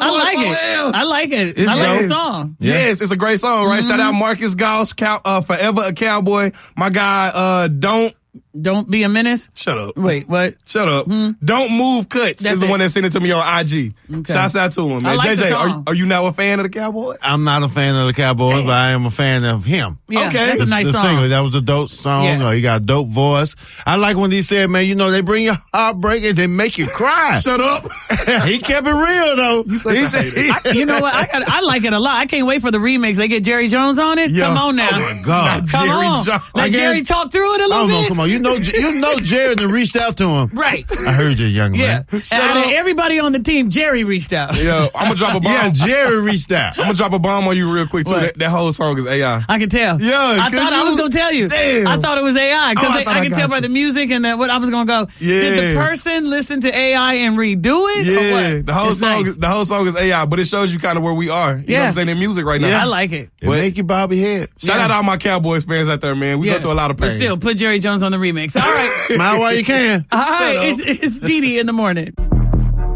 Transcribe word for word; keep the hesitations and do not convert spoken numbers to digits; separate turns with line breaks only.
Cowboys.
I like
for
it.
hell.
I like it.
It's
I like
dope.
the song.
Yeah.
Yes, it's a great song, right?
Mm-hmm.
Shout out Marcus Goss, Cow, uh, Forever a Cowboy. My guy, uh, Don't.
Don't be a menace.
Shut up.
Wait, what?
Shut up. Don't Move Cuts
That's
is the
it.
one that sent it to me on I G.
Okay.
Shouts out to him, man.
I like
J J,
the
are,
song.
are you now a fan of the Cowboys?
I'm not a fan of the Cowboys, but I am a fan of him.
Yeah,
Okay.
that's a
The-
nice
the
song.
singer, that was a dope song.
Yeah.
Uh, he got a dope voice. I like when he said, man, you know, they bring you heartbreak and they make you cry.
Shut up.
He kept it real, though.
such
He
a
said,
hater.
You know what? I got, I like it a lot. I can't wait for the remix. They get Jerry Jones on it.
Yeah.
Come on now.
oh, my God.
Come
Jerry
on.
Jones.
Let
I guess-
Jerry talk through it a little
Oh, no,
bit.
come on. You know, you know Jared and reached out to him.
Right.
I heard you, young
Yeah.
man.
And I mean, everybody on the team, Jerry reached out.
Yo, I'm gonna drop a bomb.
Yeah, Jerry reached out.
I'm gonna drop a bomb on you real quick too.
What?
That, that whole song is A I.
I can tell.
Yeah,
I
'cause
thought I
you-
was going to tell you.
Damn.
I thought it was A I because
Oh, I
I,
thought
I
I
could
got
tell by
you.
the music and that what I was going to go.
Yeah.
Did the person listen to A I and redo it?
Yeah,
Or what?
the whole
It's
song
nice.
is the whole song is A I, but it shows you kind of where we are. You know
Yeah.
what I'm saying in music right now.
Yeah.
I like it.
It make you bob your head.
Shout
Yeah.
out all my Cowboys fans out there, man. We
Yeah.
go through a lot of pain.
But still, put Jerry Jones on the remix. All right.
Smile while you can.
All right. It's, it's Dee Dee in the morning.